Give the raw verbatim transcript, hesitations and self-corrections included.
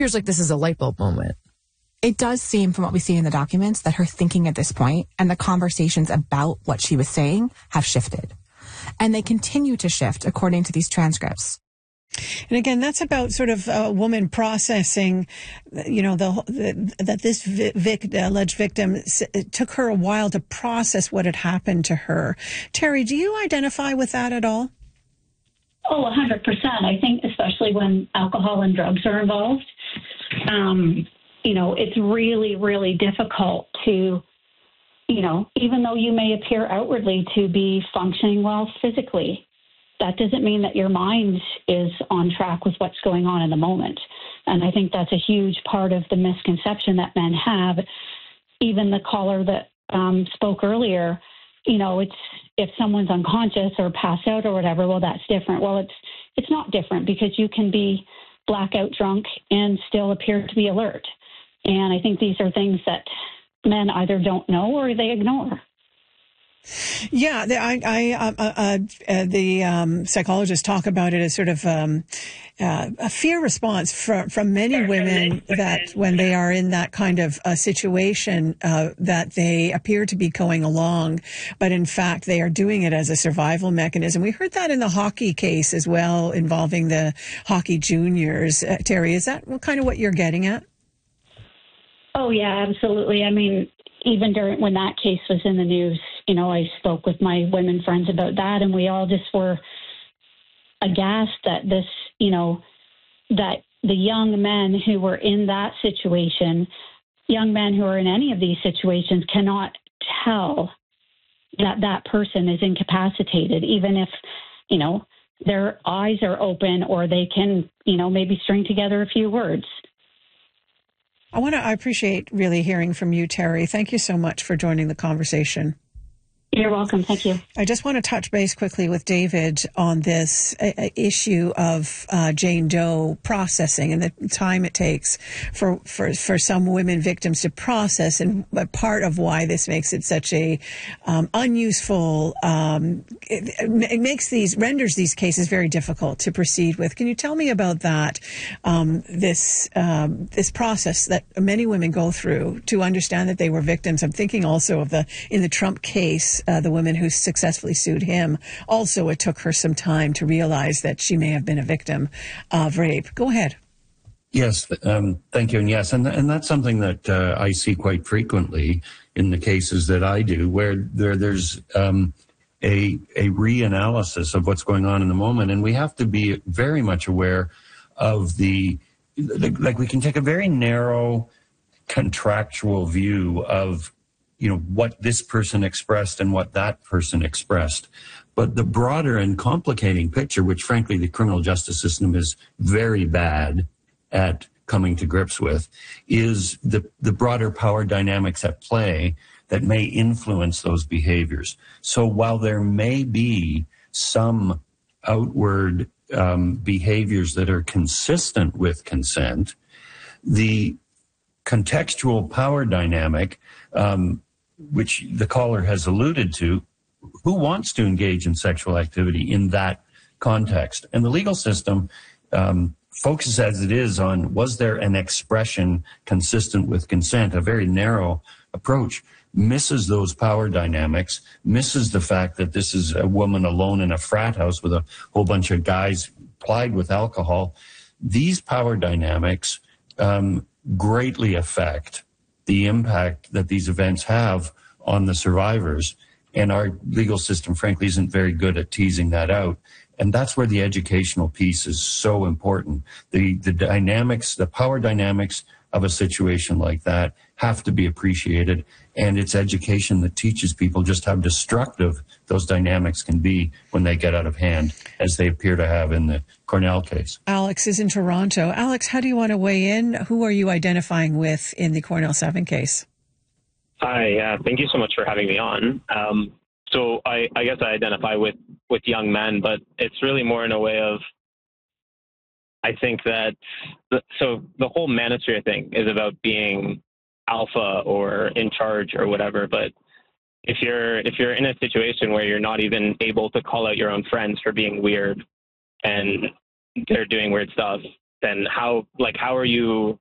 appears like this is a light bulb moment. It does seem, from what we see in the documents, that her thinking at this point and the conversations about what she was saying have shifted. And they continue to shift according to these transcripts. And again, that's about sort of a woman processing, you know, the, the that this vic, alleged victim, it took her a while to process what had happened to her. Terry, do you identify with that at all? Oh, one hundred percent. I think especially when alcohol and drugs are involved, um, you know, it's really, really difficult to, you know, even though you may appear outwardly to be functioning well physically, that doesn't mean that your mind is on track with what's going on in the moment. And I think that's a huge part of the misconception that men have. Even the caller that um, spoke earlier, you know, it's if someone's unconscious or passed out or whatever, well, that's different. Well, it's it's not different because you can be blackout drunk and still appear to be alert. And I think these are things that men either don't know or they ignore. Yeah, the, I, I, uh, uh, uh, the um, psychologists talk about it as sort of um, uh, a fear response from from many women that when they are in that kind of uh, situation, uh, that they appear to be going along, but in fact they are doing it as a survival mechanism. We heard that in the hockey case as well, involving the hockey juniors. Uh, Terry, is that kind of what you're getting at? Oh, yeah, absolutely. I mean, even during when that case was in the news, you know, I spoke with my women friends about that, and we all just were aghast that this, you know, that the young men who were in that situation, young men who are in any of these situations cannot tell that that person is incapacitated, even if, you know, their eyes are open or they can, you know, maybe string together a few words. I want to, I appreciate really hearing from you, Terry. Thank you so much for joining the conversation. You're welcome. Thank you. I just want to touch base quickly with David on this uh, issue of uh, Jane Doe processing and the time it takes for, for, for some women victims to process, and part of why this makes it such a um, unuseful, um, it, it makes these, renders these cases very difficult to proceed with. Can you tell me about that, um, this, um, this process that many women go through to understand that they were victims? I'm thinking also of the, in the Trump case, Uh, the woman who successfully sued him. Also, it took her some time to realize that she may have been a victim of rape. Go ahead. Yes, um, thank you. And yes, and, and that's something that uh, I see quite frequently in the cases that I do, where there, there's um, a, a reanalysis of what's going on in the moment. And we have to be very much aware of the, the like we can take a very narrow contractual view of you know, what this person expressed and what that person expressed. But the broader and complicating picture, which frankly the criminal justice system is very bad at coming to grips with, is the, the broader power dynamics at play that may influence those behaviors. So while there may be some outward um, behaviors that are consistent with consent, the contextual power dynamic, um, which the caller has alluded to, who wants to engage in sexual activity in that context? And the legal system um, focuses as it is on, was there an expression consistent with consent? A very narrow approach misses those power dynamics, misses the fact that this is a woman alone in a frat house with a whole bunch of guys plied with alcohol. These power dynamics um, greatly affect the impact that these events have on the survivors. And our legal system, frankly, isn't very good at teasing that out. And that's where the educational piece is so important. The, the dynamics, the power dynamics of a situation like that have to be appreciated. And it's education that teaches people just how destructive those dynamics can be when they get out of hand, as they appear to have in the Cornell case. Alex is in Toronto. Alex, how do you want to weigh in? Who are you identifying with in the Cornell seven case? Hi, uh, thank you so much for having me on. Um, so I, I guess I identify with, with young men, but it's really more in a way of, I think that, the, so the whole manosphere thing is about being alpha or in charge or whatever. But if you're, if you're in a situation where you're not even able to call out your own friends for being weird and they're doing weird stuff, then how like how are you